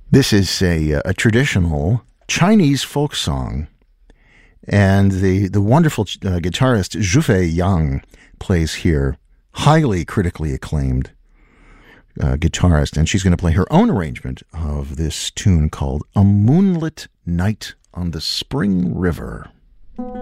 This is a traditional Chinese folk song, and the wonderful guitarist Zhufei Yang plays here, highly critically acclaimed guitarist, and she's going to play her own arrangement of this tune called A Moonlit Night on the Spring River.